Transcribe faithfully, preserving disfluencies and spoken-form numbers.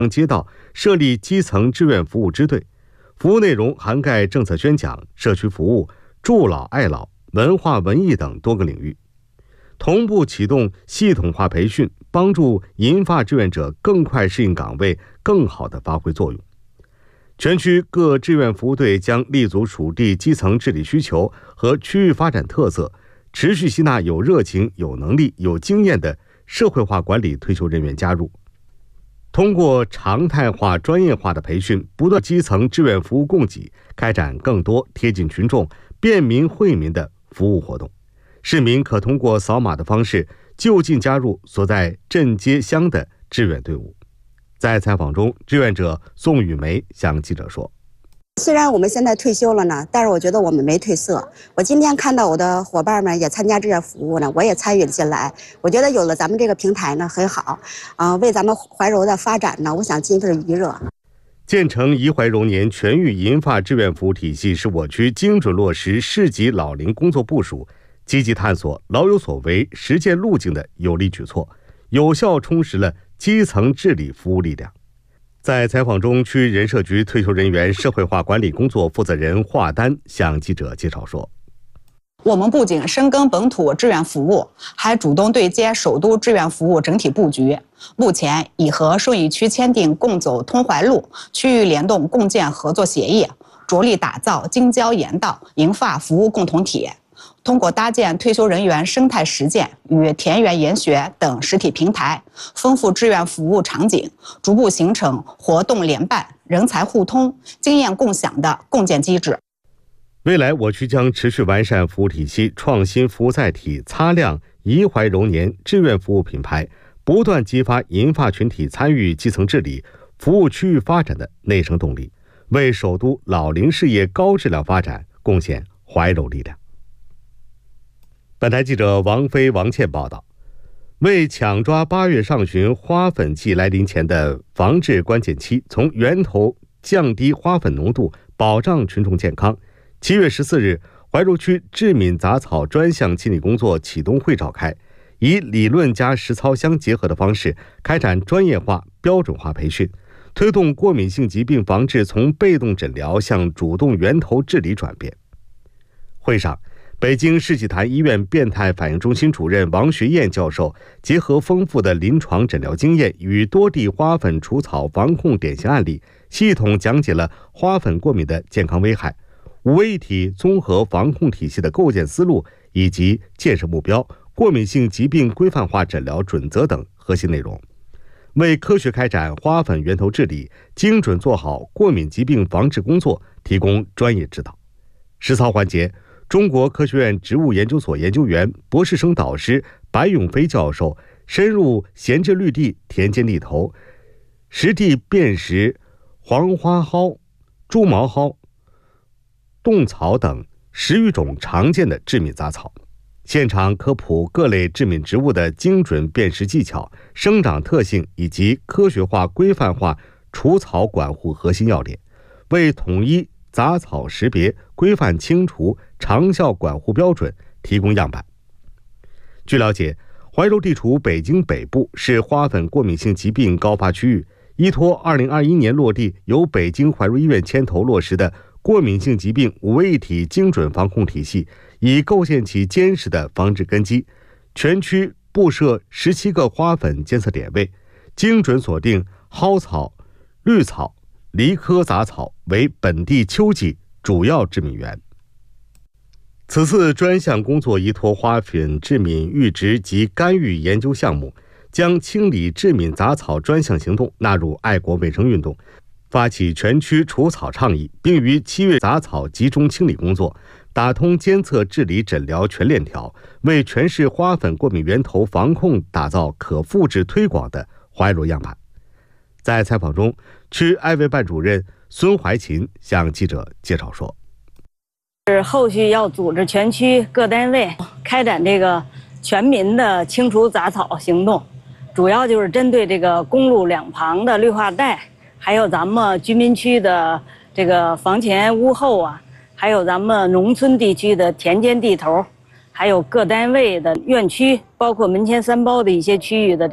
街道设立基层志愿服务支队，服务内容涵盖政策宣讲、社区服务、助老爱老、文化文艺等多个领域，同步启动系统化培训，帮助银发志愿者更快适应岗位，更好地发挥作用。全区各志愿服务队将立足属地基层治理需求和区域发展特色，持续吸纳有热情、有能力、有经验的社会化管理退休人员加入。通过常态化、专业化的培训，不断基层志愿服务供给，开展更多贴近群众、便民惠民的服务活动。市民可通过扫码的方式，就近加入所在镇街乡的志愿队伍。在采访中，志愿者宋雨梅向记者说：“ 虽然我们现在退休了呢，但是我觉得我们没褪色。我今天看到我的伙伴们也参加志愿服务呢，我也参与了进来。我觉得有了咱们这个平台呢，很好，啊、呃，为咱们怀柔的发展呢，我想尽一份余热。” 建成怡怀柔年全域银发志愿服务体系是我区精准落实市级老龄工作部署、积极探索老有所为实践路径的有力举措，有效充实了基层治理服务力量。在采访中，区人社局退休人员社会化管理工作负责人华丹向记者介绍说：“ 我们不仅深耕本土志愿服务，还主动对接首都志愿服务整体布局。目前已和顺义区签订共走通淮路区域联动共建合作协议，着力打造京郊沿道银发服务共同体。通过搭建退休人员生态实践与田园研学等实体平台，丰富志愿服务场景，逐步形成活动联办、人才互通、经验共享的共建机制。” 未来，我区将持续完善服务体系，创新服务载体，擦亮怡怀柔年志愿服务品牌，不断激发银发群体参与基层治理、服务区域发展的内生动力，为首都老龄事业高质量发展贡献怀柔力量。本台记者王飞、王倩报道。为抢抓八月上旬花粉季来临前的防治关键期，从源头降低花粉浓度，保障群众健康，七月十四日，怀柔区致敏杂草专项清理工作启动会召开，以理论加实操相结合的方式，开展专业化、标准化培训，推动过敏性疾病防治从被动诊疗向主动源头治理转变。会上，北京世纪坛医院变态反应中心主任王学燕教授结合丰富的临床诊疗经验与多地花粉除草防控典型案例，系统讲解了花粉过敏的健康危害、五位一体综合防控体系的构建思路以及建设目标、过敏性疾病规范化诊疗准则等核心内容，为科学开展花粉源头治理、精准做好过敏疾病防治工作提供专业指导。实操环节，中国科学院植物研究所研究员、博士生导师白永飞教授深入闲置绿地、田间地头，实地辨识黄花蒿、猪毛蒿、冻草等十余种常见的致敏杂草，现场科普各类致敏植物的精准辨识技巧、生长特性以及科学化、规范化除草管护核心要点，为统一杂草识别、规范清除、长效管护标准提供样板。据了解，怀柔地处北京北部，是花粉过敏性疾病高发区域，依托二零二一年落地由北京怀柔医院牵头落实的过敏性疾病五位一体精准防控体系，已构建起坚实的防治根基。全区布设十七个花粉监测点位，精准锁定蒿草、绿草、梨科杂草为本地秋季主要致敏源。此次专项工作依托花粉致敏预植及干预研究项目，将清理致敏杂草专项行动纳入爱国卫生运动，发起全区除草倡议，并于七月杂草集中清理工作，打通监测治理诊疗全链条，为全市花粉过敏源头防控打造可复制推广的怀柔样板。在采访中，区爱卫办主任孙怀琴向记者介绍说：“ 是后续要组织全区各单位开展这个全民的清除杂草行动，主要就是针对这个公路两旁的绿化带，还有咱们居民区的这个房前屋后啊，还有咱们农村地区的田间地头，还有各单位的院区，包括门前三包的一些区域的。